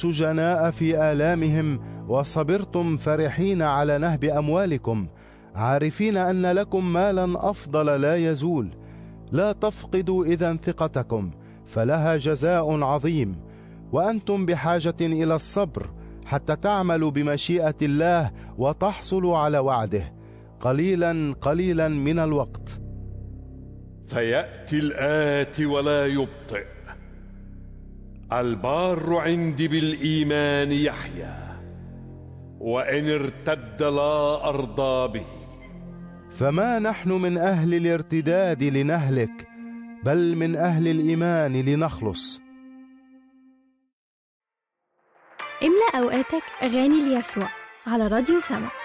سجناء في آلامهم، وصبرتم فرحين على نهب أموالكم، عارفين أن لكم مالا أفضل لا يزول. لا تفقدوا إذن ثقتكم، فلها جزاء عظيم. وأنتم بحاجة إلى الصبر حتى تعملوا بمشيئة الله وتحصلوا على وعده. قليلا قليلا من الوقت. فيأتي الآتي ولا يبطئ. البار عندي بالإيمان يحيا، وإن ارتد لا أرضى به. فما نحن من أهل الارتداد لنهلك، بل من أهل الإيمان لنخلص. املأ أوقاتك أغاني ليسوع على راديو سما.